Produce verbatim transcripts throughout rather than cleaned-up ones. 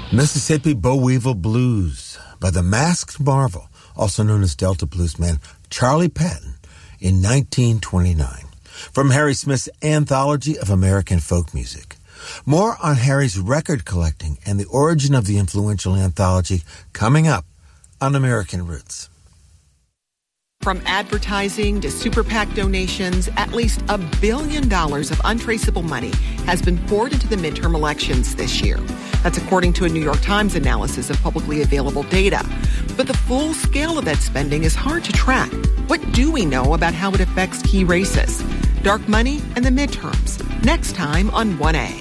Mississippi Boll Weevil Blues by the Masked Marvel, also known as Delta Blues man Charlie Patton, in nineteen twenty-nine, from Harry Smith's Anthology of American Folk Music. More on Harry's record collecting and the origin of the influential anthology coming up on American Roots. From advertising to super PAC donations, at least a billion dollars of untraceable money has been poured into the midterm elections this year. That's according to a New York Times analysis of publicly available data. But the full scale of that spending is hard to track. What do we know about how it affects key races? Dark money and the midterms. Next time on one A.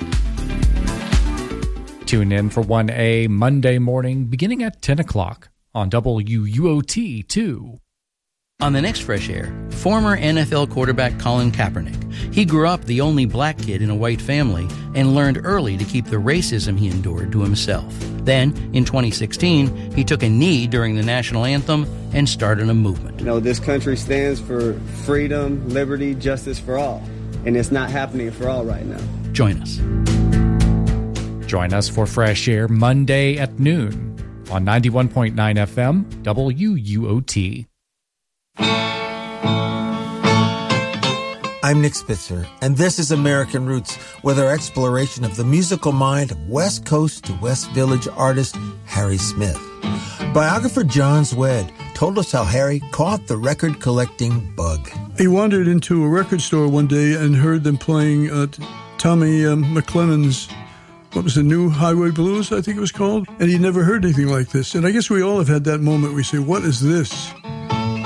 Tune in for one A Monday morning beginning at ten o'clock on W U O T two. On the next Fresh Air, former N F L quarterback Colin Kaepernick. He grew up the only black kid in a white family and learned early to keep the racism he endured to himself. Then, in twenty sixteen, he took a knee during the national anthem and started a movement. You know, this country stands for freedom, liberty, justice for all. And it's not happening for all right now. Join us. Join us for Fresh Air Monday at noon on ninety-one point nine F M W U O T. I'm Nick Spitzer, and this is American Roots, with our exploration of the musical mind of West Coast to West Village artist Harry Smith. Biographer John Zwed told us how Harry caught the record-collecting bug. He wandered into a record store one day and heard them playing uh, Tommy um, McLennan's, what was the New Highway Blues, I think it was called? And he'd never heard anything like this. And I guess we all have had that moment where we say, what is this?